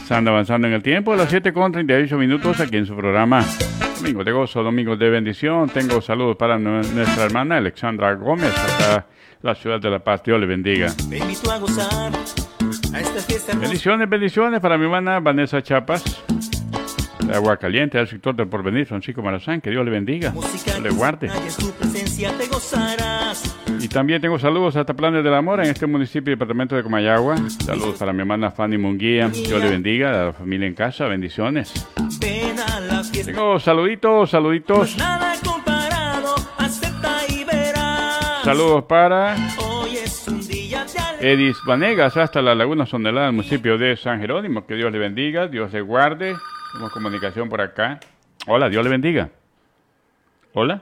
Avanzando en el tiempo, a las 7:38 aquí en su programa Domingo de Gozo, Domingos de Bendición. Tengo saludos para nuestra hermana Alexandra Gómez, hasta la ciudad de La Paz. Dios le bendiga. Te invito a gozar a esta fiesta hermosa. Bendiciones para mi hermana Vanessa Chapas, de Agua Caliente, al sector del Porvenir, Francisco Marazán. Que Dios le bendiga, Dios le guarde. En su presencia te gozarás. Y también tengo saludos hasta Planes del Amor en este municipio y departamento de Comayagua. Saludos para mi hermana Fanny Munguía. Dios le bendiga, a la familia en casa. Bendiciones. Ven a la fiesta. Tengo saluditos. Nada comparado, acepta y verás. Saludos para Hoy es un día de alegría. Edis Vanegas, hasta la Laguna Sondelada, el municipio de San Jerónimo. Que Dios le bendiga, Dios le guarde. Tenemos comunicación por acá. Hola, Dios le bendiga. Hola.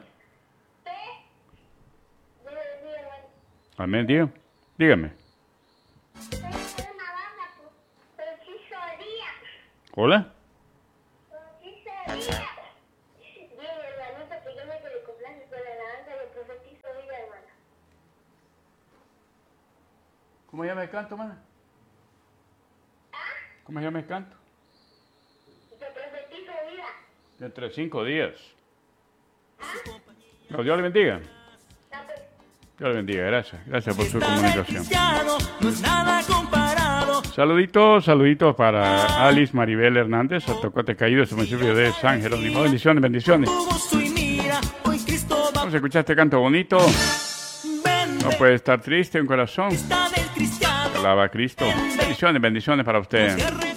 Amén, Dios. Dígame. Hola. ¿Cómo se llama el canto, mana? ¿Cómo se llama el canto? Dentro de 5 días. No, Dios le bendiga. Dios le bendiga, gracias por su comunicación. No es nada comparado. Saluditos para Alice Maribel Hernández, a Tocote Caído, ese municipio de San Jerónimo. Bendiciones. Vamos a escuchar este canto bonito. No puede estar triste un corazón. Alaba a Cristo. Bendiciones para usted.